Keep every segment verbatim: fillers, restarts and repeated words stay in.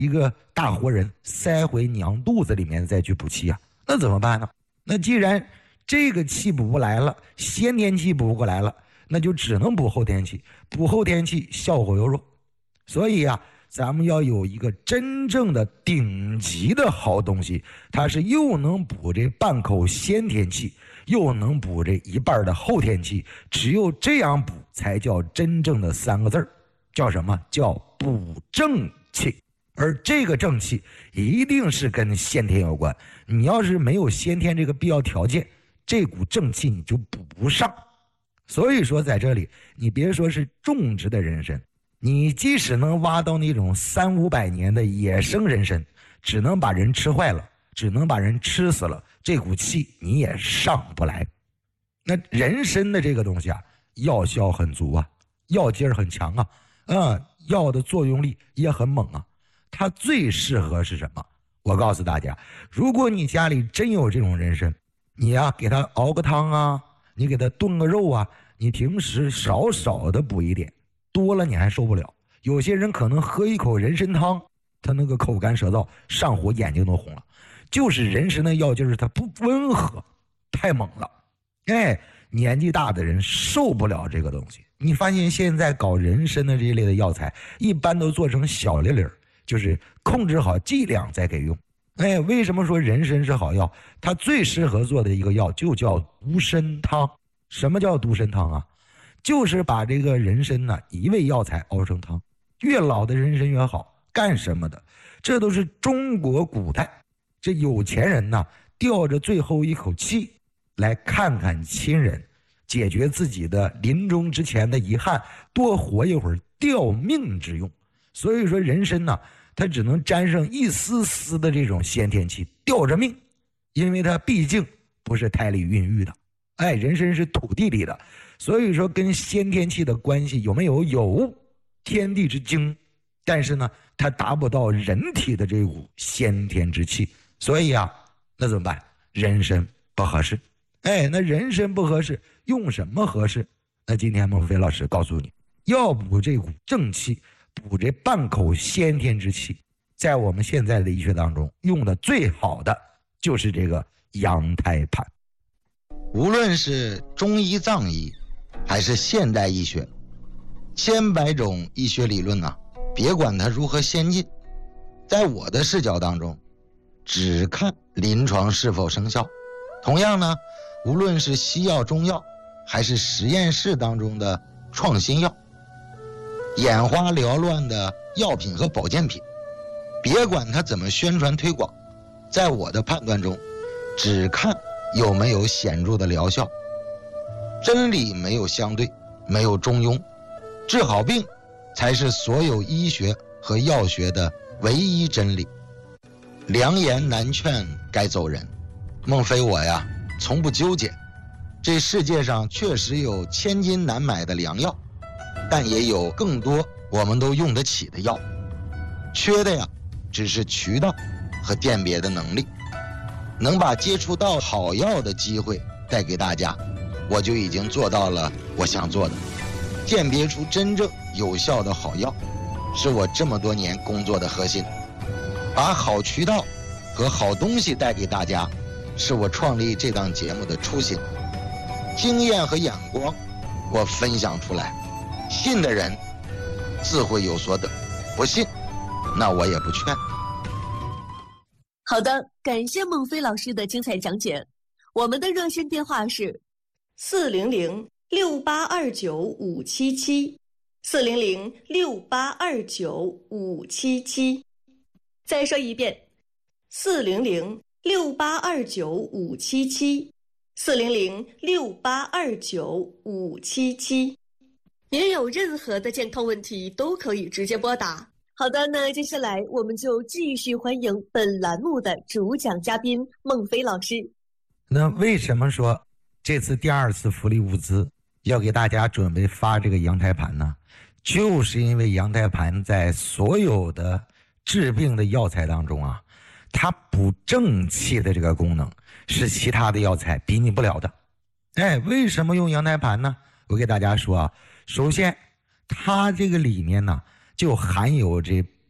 一个大活人塞回娘肚子里面再去补气啊，那怎么办呢？那既然这个气补不来了，先天气补不过来了，那就只能补后天气，补后天气效果又弱。所以啊，咱们要有一个真正的顶级的好东西，它是又能补这半口先天气，又能补这一半的后天气，只有这样补才叫真正的三个字儿，叫什么？叫补正气。而这个正气一定是跟先天有关，你要是没有先天这个必要条件，这股正气你就补不上。所以说在这里，你别说是种植的人参，你即使能挖到那种三五百年的野生人参，只能把人吃坏了，只能把人吃死了，这股气你也上不来。那人参的这个东西啊，药效很足啊，药劲儿很强啊，嗯，药的作用力也很猛啊。它最适合是什么？我告诉大家，如果你家里真有这种人参，你呀、啊、给它熬个汤啊，你给它炖个肉啊，你平时少少的补一点，多了你还受不了。有些人可能喝一口人参汤，他那个口干舌燥，上火，眼睛都红了，就是人参的药劲儿它不温和，太猛了。哎，年纪大的人受不了这个东西。你发现现在搞人参的这一类的药材，一般都做成小粒粒儿，就是控制好剂量再给用。哎，为什么说人参是好药？它最适合做的一个药就叫独参汤。什么叫独参汤啊？就是把这个人参呢一味药材熬成汤，越老的人参越好。干什么的？这都是中国古代这有钱人呢吊着最后一口气来看看亲人，解决自己的临终之前的遗憾，多活一会儿吊命之用。所以说人参呢，它只能沾上一丝丝的这种先天气，吊着命，因为它毕竟不是胎里孕育的，哎，人参是土地里的，所以说跟先天气的关系有没有？有，天地之精，但是呢，它达不到人体的这股先天之气，所以啊，那怎么办？人参不合适。哎，那人参不合适，用什么合适？那今天孟非老师告诉你，要补这股正气，补这半口先天之气，在我们现在的医学当中用的最好的就是这个羊胎盘。 无论是中医藏医还是现代医学，千百种医学理论啊，别管它如何先进，在我的视角当中只看临床是否生效。同样呢，无论是西药中药还是实验室当中的创新药，眼花缭乱的药品和保健品，别管它怎么宣传推广，在我的判断中只看有没有显著的疗效。真理没有相对，没有中庸，治好病才是所有医学和药学的唯一真理。良言难劝该走人，孟非我呀从不纠结。这世界上确实有千金难买的良药，但也有更多我们都用得起的药，缺的呀只是渠道和鉴别的能力。能把接触到好药的机会带给大家，我就已经做到了我想做的。鉴别出真正有效的好药，是我这么多年工作的核心。把好渠道和好东西带给大家，是我创立这档节目的初心。经验和眼光我分享出来，信的人自会有所得，不信那我也不劝。 好的，感谢孟非老师的精彩讲解。我们的热线电话是四零零六八二九五七七，四零零六八二九五七七。再说一遍，四零零六八二九五七七，四零零六八二九五七七。您有任何的健康问题都可以直接拨打。好的，那接下来我们就继续欢迎本栏目的主讲嘉宾孟非老师。 那为什么说这次第二次福利物资要给大家准备发这个羊胎盘呢？就是因为羊胎盘在所有的治病的药材当中啊，它补正气的这个功能是其他的药材比拟不了的。哎，为什么用羊胎盘呢？我给大家说啊，首先它这个里面呢就含有这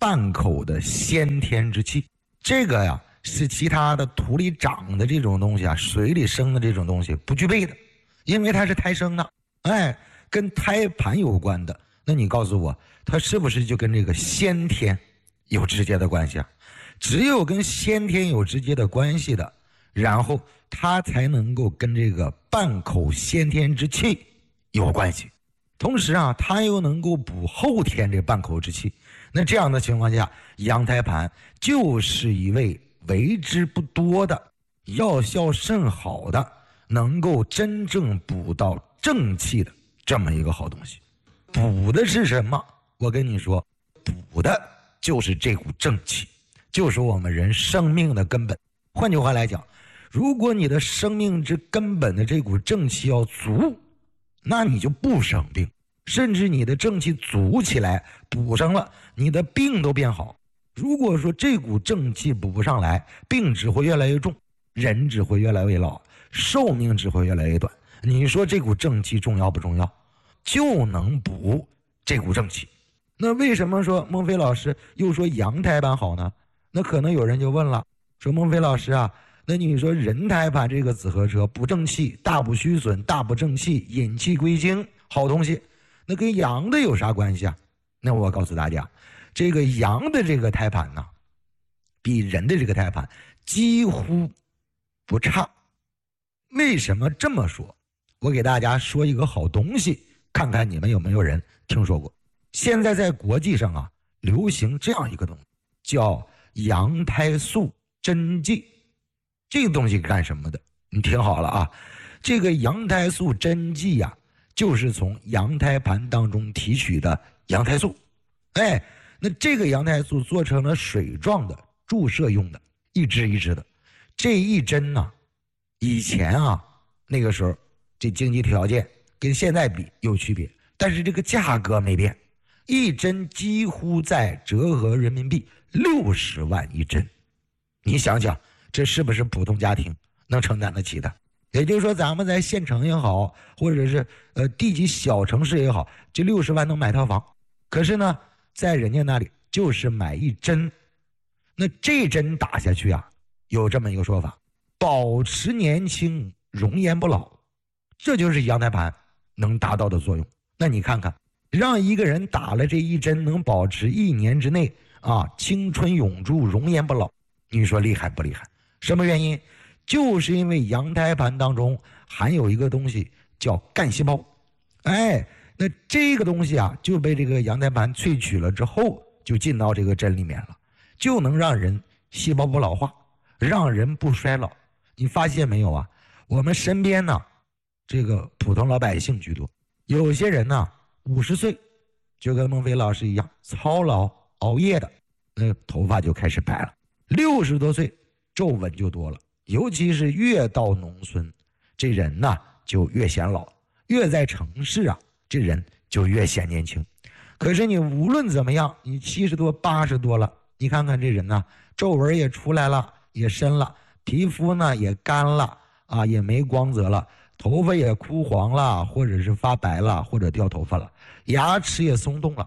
半口的先天之气。这个呀是其他的土里长的这种东西啊，水里生的这种东西不具备的，因为它是胎生的，哎，跟胎盘有关的。那你告诉我，它是不是就跟这个先天有直接的关系啊？只有跟先天有直接的关系的，然后它才能够跟这个半口先天之气有关系。同时啊，它又能够补后天这半口之气。那这样的情况下，羊胎盘就是一味为之不多的、药效甚好的、能够真正补到正气的这么一个好东西。补的是什么？我跟你说，补的就是这股正气，就是我们人生命的根本。换句话来讲，如果你的生命之根本的这股正气要足，那你就不生病，甚至你的正气足起来，补上了，你的病都变好。如果说这股正气补不上来，病只会越来越重，人只会越来越老，寿命只会越来越短。你说这股正气重要不重要？就能补这股正气。那为什么说孟非老师又说羊胎盘好呢？那可能有人就问了，说孟非老师啊，那你说人胎盘这个紫河车补正气，大补虚损，大补正气，引气归经，好东西，那跟羊的有啥关系啊？那我告诉大家，这个羊的这个胎盘呢，比人的这个胎盘几乎不差。为什么这么说？我给大家说一个好东西，看看你们有没有人听说过。现在在国际上啊，流行这样一个东西，叫羊胎素针剂。这个东西干什么的？你听好了啊，这个羊胎素针剂呀、啊，就是从羊胎盘当中提取的羊胎素。哎，那这个羊胎素做成了水状的，注射用的，一支一支的。这一针呢、啊，以前啊那个时候这经济条件跟现在比有区别，但是这个价格没变，一针几乎在折合人民币六十万一针。你想想，这是不是普通家庭能承担得起的？也就是说，咱们在县城也好，或者是呃地级小城市也好，这六十万能买套房。可是呢，在人家那里就是买一针。那这针打下去啊，有这么一个说法，保持年轻，容颜不老，这就是羊胎盘能达到的作用。那你看看，让一个人打了这一针，能保持一年之内啊青春永驻，容颜不老，你说厉害不厉害？什么原因？就是因为羊胎盘当中含有一个东西叫干细胞。哎，那这个东西啊就被这个羊胎盘萃取了之后，就进到这个针里面了，就能让人细胞不老化，让人不衰老。你发现没有啊？我们身边呢，这个普通老百姓居多，有些人呢五十岁就跟孟非老师一样操劳熬夜的，那头发就开始白了。六十多岁皱纹就多了，尤其是越到农村，这人呢就越显老，越在城市啊，这人就越显年轻。可是你无论怎么样，你七十多八十多了，你看看这人呢，皱纹也出来了，也深了，皮肤呢也干了啊，也没光泽了，头发也枯黄了，或者是发白了，或者掉头发了，牙齿也松动了。